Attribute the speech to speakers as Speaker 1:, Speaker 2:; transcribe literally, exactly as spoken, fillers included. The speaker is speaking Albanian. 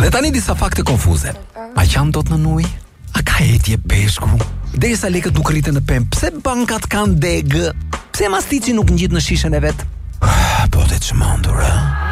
Speaker 1: Dhe tani disa fakte konfuze. A qan dot në ujë? A ka etje peshku? Derisa lekët nuk rriten në pemë, pse bankat kanë degë? Pse mastici nuk ngjit në shishën e vet? Po të çmendur, a?